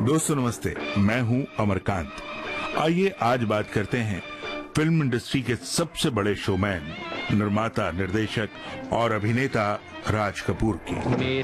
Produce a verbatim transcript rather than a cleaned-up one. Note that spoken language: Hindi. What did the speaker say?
दोस्तों नमस्ते, मैं हूं अमरकांत। आइए आज बात करते हैं फिल्म इंडस्ट्री के सबसे बड़े शोमैन, निर्माता, निर्देशक और अभिनेता राज कपूर की।